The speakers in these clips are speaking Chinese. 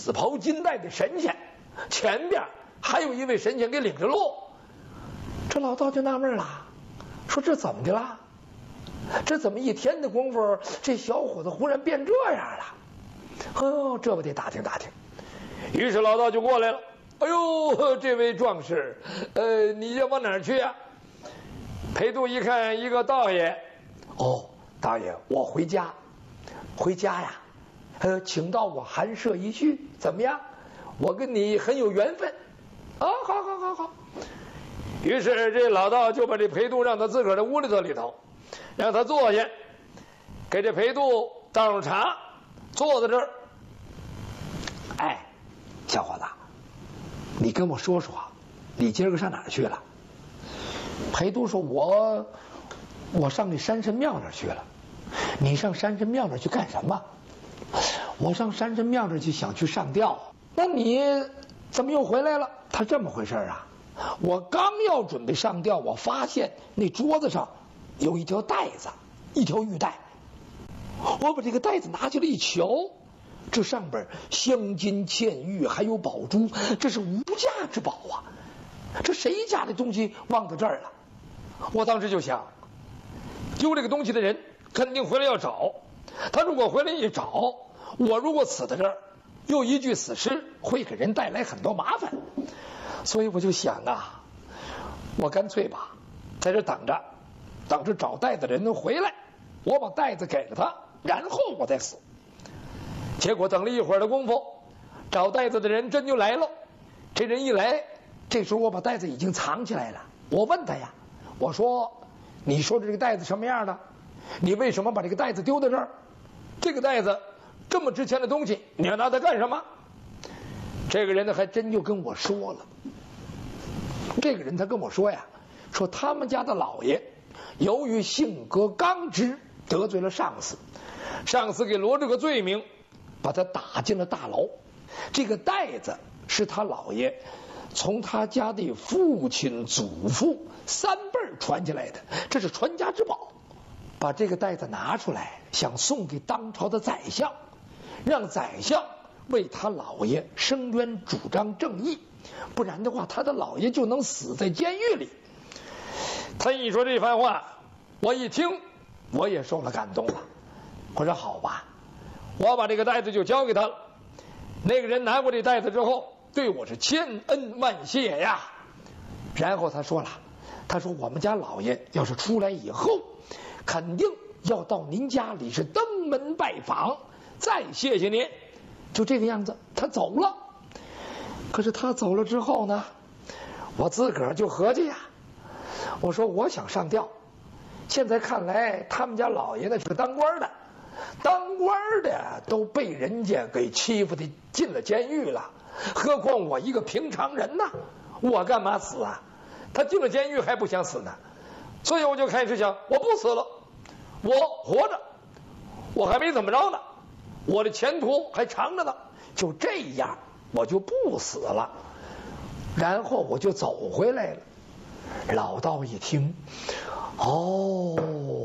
紫袍金带的神仙，前边还有一位神仙给领着路。这老道就纳闷了，说这怎么的了？这怎么一天的功夫，这小伙子忽然变这样了？哦，这我得打听打听。于是老道就过来了。哎呦，这位壮士，你要往哪儿去呀？裴度一看，一个道爷。哦，大爷，我回家。回家呀？请到我寒舍一叙，怎么样？我跟你很有缘分。啊，好好好好。于是这老道就把这裴度让他自个儿的屋里头，让他坐下，给这裴度倒上茶，坐在这儿。哎，小伙子，你跟我说说，你今儿个上哪儿去了？裴度说：“我上那山神庙那儿去了。”你上山神庙那儿去干什么？我上山神庙那儿去想去上吊。那你怎么又回来了？他这么回事啊？我刚要准备上吊，我发现那桌子上有一条带子，一条玉带。我把这个带子拿起来一瞧，这上边镶金嵌玉，还有宝珠，这是无价之宝啊！这谁家的东西忘到这儿了？我当时就想，丢这个东西的人肯定回来要找。他如果回来一找，我如果死在这儿，又一具死尸，会给人带来很多麻烦。所以我就想啊，我干脆吧，在这等着找袋子的人能回来，我把袋子给了他，然后我再死。结果等了一会儿的功夫，找袋子的人真就来了。这人一来，这时候我把袋子已经藏起来了。我问他呀，我说：“你说这个袋子什么样的？你为什么把这个袋子丢在这儿？这个袋子这么值钱的东西，你要拿它干什么？”这个人呢，还真就跟我说了。这个人他跟我说呀，说他们家的老爷由于性格刚直，得罪了上司，上司给罗这个罪名，把他打进了大牢。这个袋子是他老爷从他家的父亲祖父3辈传下来的，这是传家之宝。把这个袋子拿出来，想送给当朝的宰相，让宰相为他老爷伸冤主张正义，不然的话他的老爷就能死在监狱里。他一说这番话，我一听我也受了感动了。我说好吧，我把这个袋子就交给他了。那个人拿过这袋子之后，对我是千恩万谢呀。然后他说了，他说我们家老爷要是出来以后，肯定要到您家里是登门拜访，再谢谢您。就这个样子，他走了。可是他走了之后呢，我自个儿就合计呀，我说我想上吊，现在看来他们家老爷呢是当官的，当官的都被人家给欺负的进了监狱了，何况我一个平常人呢？我干嘛死啊？他进了监狱还不想死呢。所以我就开始想，我不死了，我活着，我还没怎么着呢，我的前途还长着呢。就这样，我就不死了。然后我就走回来了。老道一听，哦，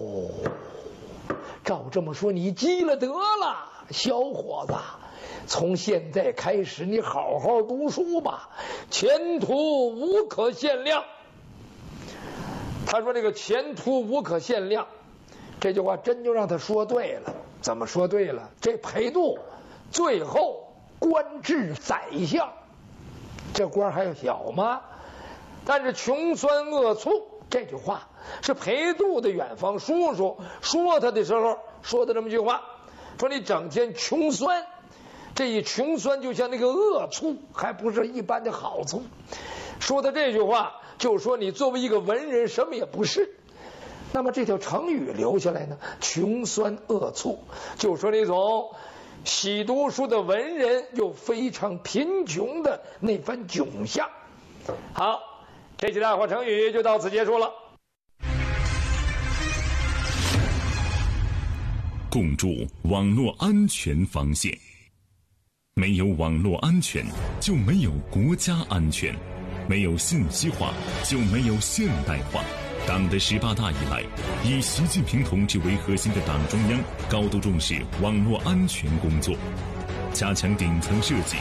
照这么说，你积了德了，小伙子。从现在开始，你好好读书吧，前途无可限量。他说这个前途无可限量，这句话真就让他说对了。怎么说对了？这裴度最后官至宰相，这官还要小吗？但是穷酸恶醋这句话是裴度的远房叔叔说他的时候说的这么一句话，说你整天穷酸，这一穷酸就像那个恶醋，还不是一般的好醋。说的这句话就是说你作为一个文人什么也不是。那么这条成语留下来呢，穷酸恶醋，就是说那种喜读书的文人又非常贫穷的那番窘相。好，这期大话成语就到此结束了。 共筑网络安全防线。没有网络安全，就没有国家安全；没有信息化，就没有现代化。党的18大以来，以习近平同志为核心的党中央高度重视网络安全工作，加强顶层设计，